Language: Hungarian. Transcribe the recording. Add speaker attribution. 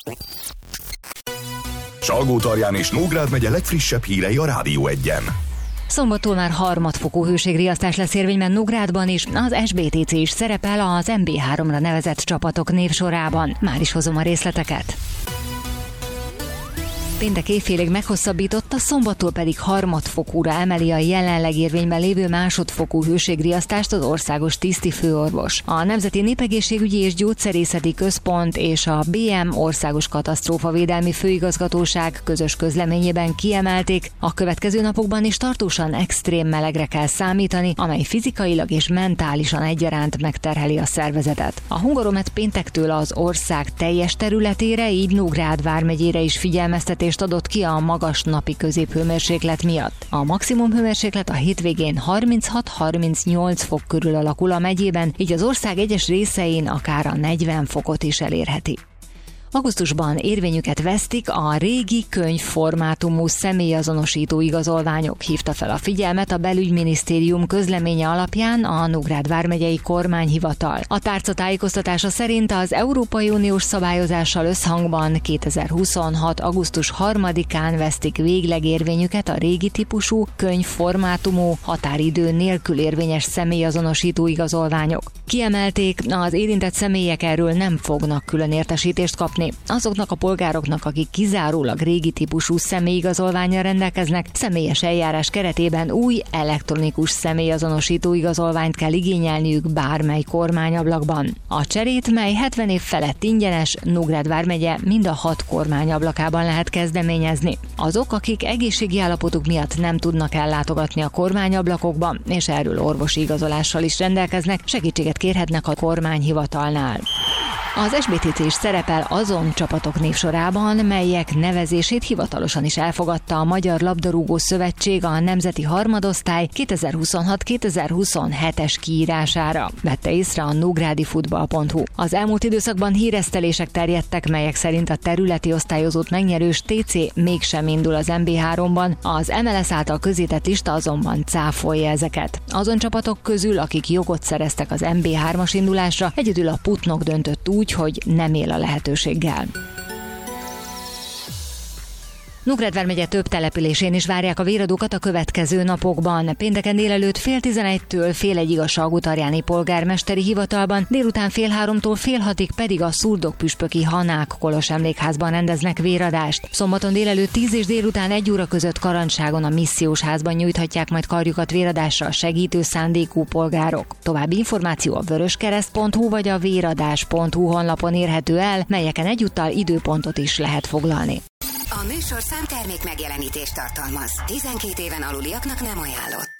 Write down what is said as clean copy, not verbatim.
Speaker 1: Salgótarján és Nógrád megye legfrissebb hírei a Rádió 1-en.
Speaker 2: Szombattól már harmadfokú hőségriasztás lesz érvényben Nógrádban is, az SBTC is szerepel az MB3-ra nevezett csapatok névsorában. Már is hozom a részleteket. Péntek éjfélig meghosszabbította, szombattól pedig harmadfokúra emeli a jelenleg érvényben lévő másodfokú hőségriasztást az országos tisztifőorvos. A Nemzeti Népegészségügyi és Gyógyszerészeti Központ és a BM Országos Katasztrófavédelmi Főigazgatóság közös közleményében kiemelték, a következő napokban is tartósan extrém melegre kell számítani, amely fizikailag és mentálisan egyaránt megterheli a szervezetet. A Hungaromet péntektől az ország teljes területére, így Nógrád vármegyére is figyelmeztetést adott ki a magas napi középhőmérséklet miatt. A maximum hőmérséklet a hétvégén 36-38 fok körül alakul a megyében, így az ország egyes részein akár a 40 fokot is elérheti. Augusztusban érvényüket vesztik a régi könyvformátumú személyazonosító igazolványok, hívta fel a figyelmet a Belügyminisztérium közleménye alapján a Nógrád vármegyei kormányhivatal. A tárca tájékoztatása szerint az Európai Uniós szabályozással összhangban 2026. augusztus 3-án vesztik végleg érvényüket a régi típusú könyvformátumú határidő nélkül érvényes személyazonosító igazolványok. Kiemelték, az érintett személyek erről nem fognak külön értesítést kapni. Azoknak a polgároknak, akik kizárólag régi típusú személyigazolvánnyal rendelkeznek, személyes eljárás keretében új elektronikus személyazonosító igazolványt kell igényelniük bármely kormányablakban. A cserét, mely 70 év felett ingyenes, Nógrád vármegye mind a 6 kormányablakában lehet kezdeményezni. Azok, akik egészségi állapotuk miatt nem tudnak ellátogatni a kormányablakokba, és erről orvosi igazolással is rendelkeznek, segítséget kérhetnek a kormányhivatalnál. Az SBTC is szerepel azon csapatok névsorában, melyek nevezését hivatalosan is elfogadta a Magyar Labdarúgó Szövetség a Nemzeti Harmadosztály 2026-2027-es kiírására, vette észre a nógrádifutball.hu. Az elmúlt időszakban híresztelések terjedtek, melyek szerint a területi osztályozót megnyerős TC mégsem indul az MB3-ban, az MLS által közzétett lista azonban cáfolja ezeket. Azon csapatok közül, akik jogot szereztek az MB3-as indulásra, egyedül a Putnok döntött úgy, hogy nem él a lehetőséggel. Nógrád vármegye több településén is várják a véradókat a következő napokban. Pénteken délelőtt 12:30-től fél egyig a Salgótarjáni polgármesteri hivatalban, délután 14:30-tól fél 6-ig pedig a Szurdok-püspöki Hanák Kolos emlékházban rendeznek véradást. Szombaton délelőtt 10 és délután 1 óra között Karancságon a Missziós házban nyújthatják majd karjukat véradásra a segítő szándékú polgárok. További információ a vöröskereszt.hu vagy a véradás.hu honlapon érhető el, melyeken egyúttal időpontot is lehet foglalni.
Speaker 3: A műsorszám termék megjelenítést tartalmaz. 12 éven aluliaknak nem ajánlott.